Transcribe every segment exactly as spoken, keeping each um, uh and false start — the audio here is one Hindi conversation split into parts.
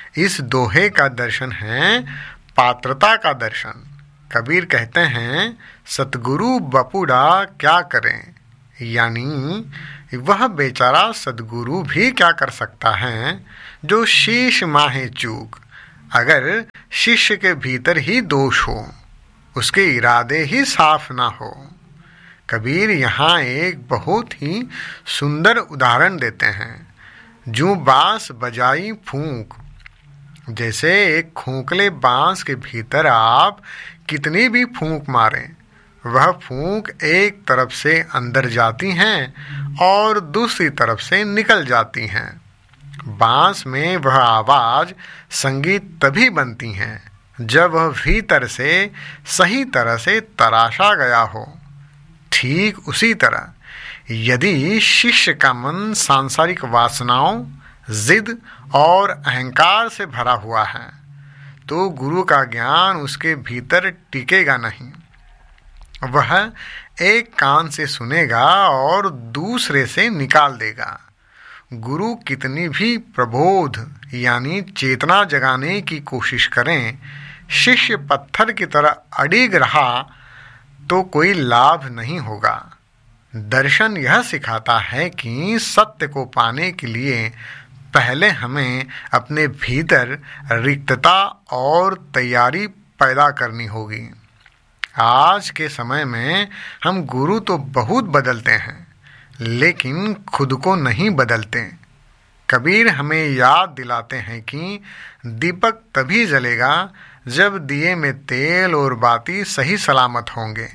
इस दोहे का दर्शन है पात्रता का दर्शन। कबीर कहते हैं, सतगुरु बपुड़ा क्या करें, यानी वह बेचारा सदगुरु भी क्या कर सकता है जो शीश माहे चूक। अगर शिष्य के भीतर ही दोष हो, उसके इरादे ही साफ ना हो। कबीर यहाँ एक बहुत ही सुंदर उदाहरण देते हैं। जूं बांस बजाई फूंक, जैसे एक खोखले बांस के भीतर आप कितनी भी फूंक मारें, वह फूंक एक तरफ से अंदर जाती हैं और दूसरी तरफ से निकल जाती हैं। बांस में वह आवाज संगीत तभी बनती है जब वह भीतर से सही तरह से तराशा गया हो। ठीक उसी तरह यदि शिष्य का मन सांसारिक वासनाओं, जिद और अहंकार से भरा हुआ है, तो गुरु का ज्ञान उसके भीतर टिकेगा नहीं। वह एक कान से सुनेगा और दूसरे से निकाल देगा। गुरु कितनी भी प्रबोध यानी चेतना जगाने की कोशिश करें, शिष्य पत्थर की तरह अडिग रहा तो कोई लाभ नहीं होगा। दर्शन यह सिखाता है कि सत्य को पाने के लिए पहले हमें अपने भीतर रिक्तता और तैयारी पैदा करनी होगी। आज के समय में हम गुरु तो बहुत बदलते हैं, लेकिन खुद को नहीं बदलते। कबीर हमें याद दिलाते हैं कि दीपक तभी जलेगा जब दिए में तेल और बाती सही सलामत होंगे।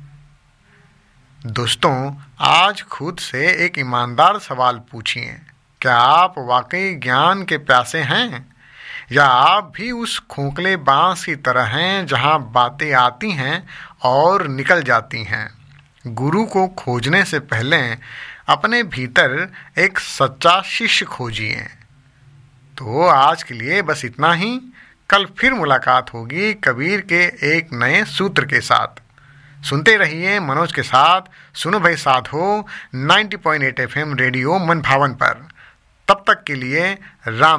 दोस्तों, आज खुद से एक ईमानदार सवाल पूछिए, क्या आप वाकई ज्ञान के प्यासे हैं, या आप भी उस खोखले बांस की तरह हैं जहां बातें आती हैं और निकल जाती हैं। गुरु को खोजने से पहले अपने भीतर एक सच्चा शिष्य खोजिए। तो आज के लिए बस इतना ही। कल फिर मुलाकात होगी कबीर के एक नए सूत्र के साथ। सुनते रहिए मनोज के साथ सुनो भाई साधो नब्बे पॉइंट आठ एफ एम रेडियो मन भावन पर। तब तक के लिए राम।